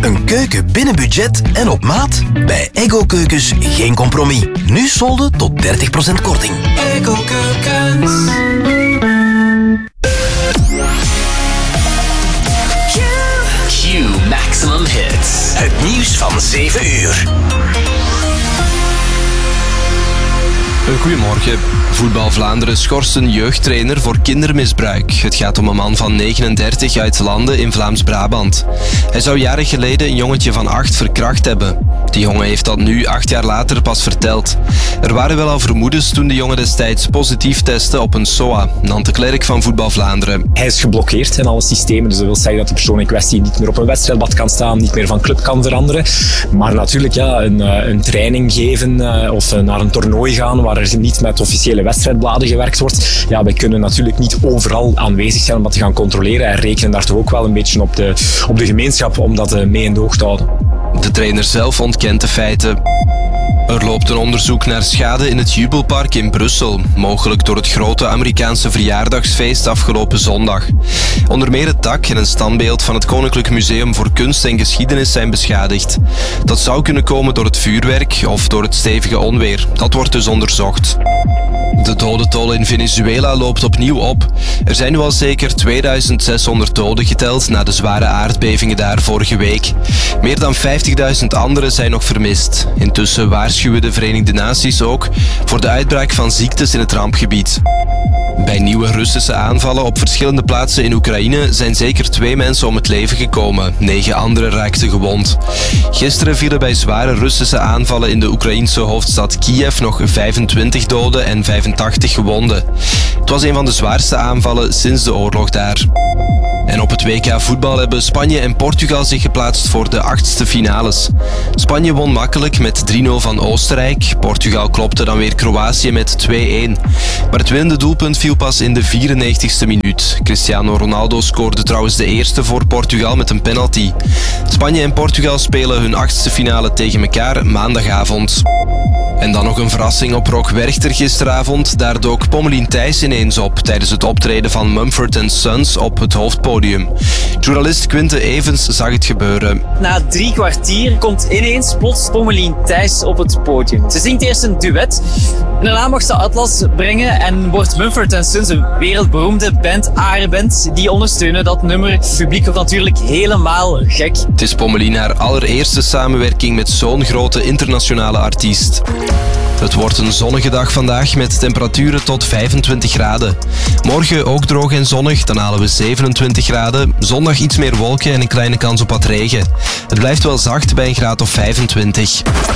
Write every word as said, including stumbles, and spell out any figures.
Een keuken binnen budget en op maat? Bij Eggo Keukens geen compromis. Nu solden tot dertig procent korting. Eggo Keukens. Q Maximum Hits. Het nieuws van zeven uur. Goedemorgen. Voetbal Vlaanderen schorst een jeugdtrainer voor kindermisbruik. Het gaat om een man van negenendertig uit Landen in Vlaams-Brabant. Hij zou jaren geleden een jongetje van acht verkracht hebben. Die jongen heeft dat nu acht jaar later pas verteld. Er waren wel al vermoedens toen de jongen destijds positief testte op een S O A. Nante Klerk van Voetbal Vlaanderen. Hij is geblokkeerd in alle systemen, dus dat wil zeggen dat de persoon in kwestie niet meer op een wedstrijdblad kan staan, niet meer van club kan veranderen. Maar natuurlijk, ja, een, een training geven of naar een toernooi gaan waar er niet met officiële wedstrijdbladen gewerkt wordt. Ja, wij kunnen natuurlijk niet overal aanwezig zijn om dat te gaan controleren en rekenen daar toch ook wel een beetje op de, op de gemeenschap om dat mee in de oog te houden. De trainer zelf ontkent de feiten. Er loopt een onderzoek naar schade in het Jubelpark in Brussel, mogelijk door het grote Amerikaanse verjaardagsfeest afgelopen zondag. Onder meer het dak en een standbeeld van het Koninklijk Museum voor Kunst en Geschiedenis zijn beschadigd. Dat zou kunnen komen door het vuurwerk of door het stevige onweer. Dat wordt dus onderzocht. De dodental in Venezuela loopt opnieuw op. Er zijn nu al zeker tweeduizend zeshonderd doden geteld na de zware aardbevingen daar vorige week. Meer dan vijftigduizend anderen zijn nog vermist. Intussen waarschuwen de Verenigde Naties ook voor de uitbraak van ziektes in het rampgebied. Bij nieuwe Russische aanvallen op verschillende plaatsen in Oekraïne zijn zeker twee mensen om het leven gekomen. Negen anderen raakten gewond. Gisteren vielen bij zware Russische aanvallen in de Oekraïense hoofdstad Kiev nog vijfentwintig doden en vijfentachtig gewonden. Het was een van de zwaarste aanvallen sinds de oorlog daar. En op het W K voetbal hebben Spanje en Portugal zich geplaatst voor de achtste finales. Spanje won makkelijk met drie nul van Oostenrijk. Portugal klopte dan weer Kroatië met twee-een. Maar het winnende doelpunt viel pas in de vierennegentigste minuut. Cristiano Ronaldo scoorde trouwens de eerste voor Portugal met een penalty. Spanje en Portugal spelen hun achtste finale tegen elkaar maandagavond. En dan nog een verrassing op Rock Werchter gisteravond. Daar dook Pommelien Thijs ineens op tijdens het optreden van Mumford and Sons op het hoofdpodium. Journalist Quinte Evans zag het gebeuren. Na drie kwartier komt ineens plots Pommelien Thijs op het podium. Ze zingt eerst een duet en daarna mag ze Atlas brengen en wordt Mumford and Sons een wereldberoemde band, Arenband, die ondersteunen dat nummer. Het publiek wordt natuurlijk helemaal gek. Het is Pommelien haar allereerste samenwerking met zo'n grote internationale artiest. Het wordt een zonnige dag vandaag met temperaturen tot vijfentwintig graden. Morgen ook droog en zonnig, dan halen we zevenentwintig graden. Zondag iets meer wolken en een kleine kans op wat regen. Het blijft wel zacht bij een graad of vijfentwintig.